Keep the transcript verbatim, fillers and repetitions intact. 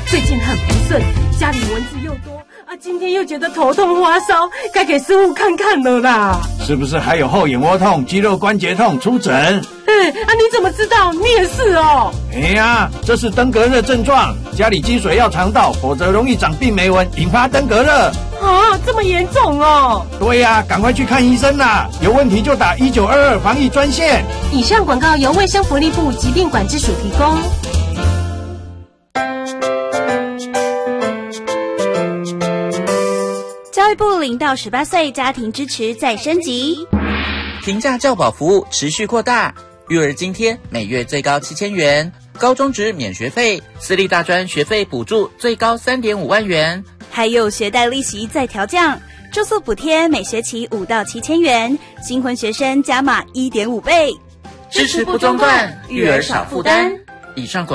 最近很不顺，家里蚊子又多啊，今天又觉得头痛发烧，该给师傅看看了啦。 是不是还有后眼窝痛、肌肉关节痛？出诊。 哎啊，你怎么知道？你也是哦。 哎呀，这是登革热症状，家里积水要常倒，否则容易长病媒蚊，引发登革热。 啊，这么严重哦？ 对呀、啊，赶快去看医生啦！有问题就打一九二二防疫专线。 以上广告由卫生福利部疾病管制署提供。 教育部零到十八岁家庭支持再升级， 平价教保服务持续扩大，育儿津贴每月最高七千元，高中职免学费，私立大专学费补助最高三点五万元， 还有学贷利息再调降，住宿补贴每学期五到七千元，新婚学生加码一点五倍， 支持不中断，育儿少负担。以上广